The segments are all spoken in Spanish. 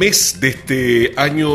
Mes de este año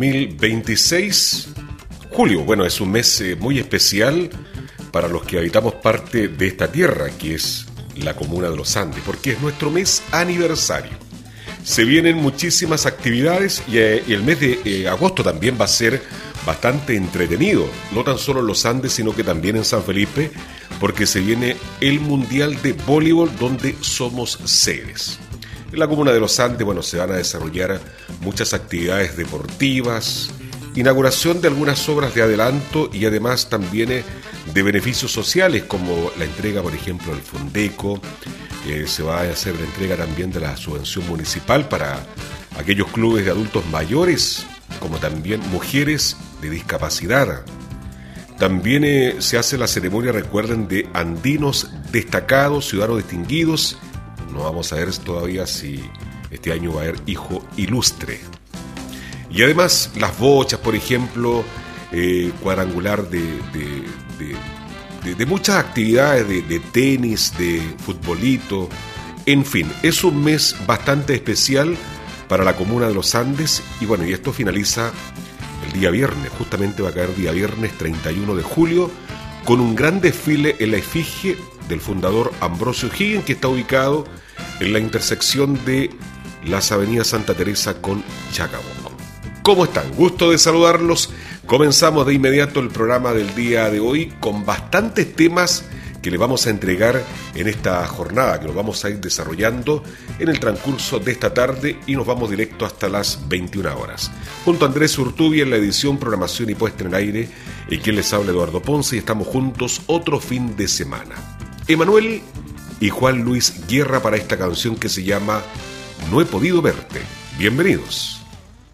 2026, julio. Bueno, es un mes muy especial para los que habitamos parte de esta tierra, que es la comuna de los Andes, porque es nuestro mes aniversario. Se vienen muchísimas actividades y el mes de agosto también va a ser bastante entretenido, no tan solo en los Andes, sino que también en San Felipe, porque se viene el Mundial de Voleibol, donde somos sedes. En la comuna de los Andes, bueno, se van a desarrollar muchas actividades deportivas, inauguración de algunas obras de adelanto y además también de beneficios sociales, como la entrega, por ejemplo, del Fondeco. Se va a hacer la entrega también de la subvención municipal para aquellos clubes de adultos mayores, como también mujeres de discapacidad. También se hace la ceremonia, recuerden, de andinos destacados, ciudadanos distinguidos. No vamos a ver todavía si este año va a haber hijo ilustre. Y además las bochas, por ejemplo, cuadrangular de muchas actividades, de tenis, de futbolito. En fin, es un mes bastante especial para la comuna de los Andes. Y bueno, y esto finaliza el día viernes. Justamente va a caer día viernes 31 de julio con un gran desfile en la efigie del fundador Ambrosio O'Higgins, que está ubicado en la intersección de las avenidas Santa Teresa con Chacabuco. ¿Cómo están? Gusto de saludarlos. Comenzamos de inmediato el programa del día de hoy con bastantes temas que le vamos a entregar en esta jornada, que lo vamos a ir desarrollando en el transcurso de esta tarde y nos vamos directo hasta las 21 horas. Junto a Andrés Urtubia en la edición, programación y puesta en el aire, y quien les habla, Eduardo Ponce, y estamos juntos otro fin de semana. Emanuel y Juan Luis Guerra para esta canción que se llama No he podido verte. Bienvenidos.